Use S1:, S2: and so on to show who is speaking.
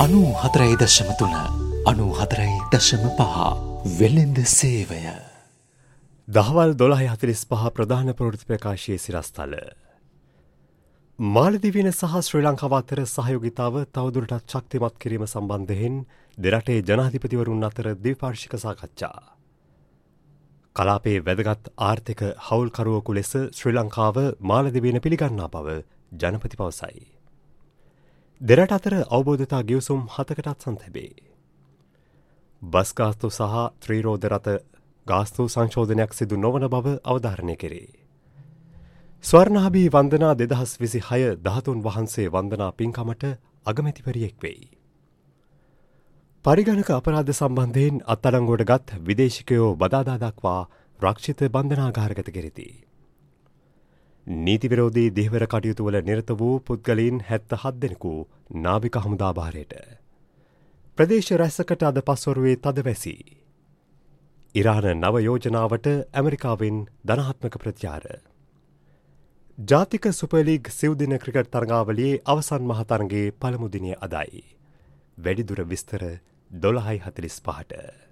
S1: 94.3 94.5 වෙළෙඳ සේවය. දහවල් 12:45 ප්‍රධාන ප්‍රවෘත්ති ප්‍රකාශයේ සිරස්තල. මාලදිවයින සහ ශ්‍රී ලංකාව අතර සහයෝගිතාව තවදුරටත් ශක්තිමත් කිරීම සම්බන්ධයෙන් දෙරටේ ජනාධිපතිවරුන් අතර ද්විපාර්ශ්වික සාකච්ඡා. කලාපයේ වැදගත් ආර්ථික හවුල්කරුවෙකු ලෙස ශ්‍රී ලංකාව මාලදිවයින පිළිගන්නා බව ජනපති පවසයි. දෙරට අතර අවබෝධතා ගිවිසුම් 7කටත් සන්තැබේ. බස් ගාස්තු සහ ත්‍රීරෝද රථ ගාස්තු සංශෝධනයක් සිදු නොවන බව අවධාරණය කෙරේ. ස්වර්ණාභී වන්දනා 2026 ධාතුන් වහන්සේ වන්දනා පින්කමට අගමැතිවරියෙක් වෙයි. පරිගණක අපරාධ සම්බන්ධයෙන් අත්අඩංගුවට ගත් විදේශිකයෝ බදාදා දක්වා රක්ෂිත බන්ධනාගාරගත කෙරෙති. නීති විරෝධී දිහවර කටයුතු වල නිරත වූ පුද්ගලයන් 77 දෙනෙකු නාවික හමුදා භාරයට. ප්‍රදේශ රැසකට අද පස්වරුවේ තද වැසි. ඉරාන නව යෝජනාවට ඇමරිකාවෙන් ධනාත්මක ප්‍රතිචාර. ජාතික සුපර්ලීග් සිව්දින ක්‍රිකට් තරගාවලියේ අවසන් මහතරගයේ පළමු දිනය අදයි. වැඩිදුර විස්තර 12:45ට.